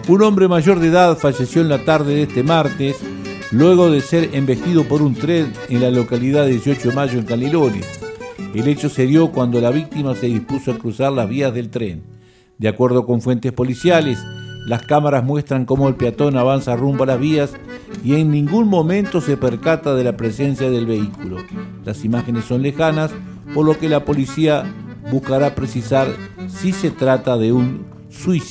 Un hombre mayor de edad falleció en la tarde de este martes luego de ser embestido por un tren en la localidad de 18 de Mayo en Canelones. El hecho se dio cuando la víctima se dispuso a cruzar las vías del tren. De acuerdo con fuentes policiales, las cámaras muestran cómo el peatón avanza rumbo a las vías y en ningún momento se percata de la presencia del vehículo. Las imágenes son lejanas, por lo que la policía buscará precisar si se trata de un suicidio.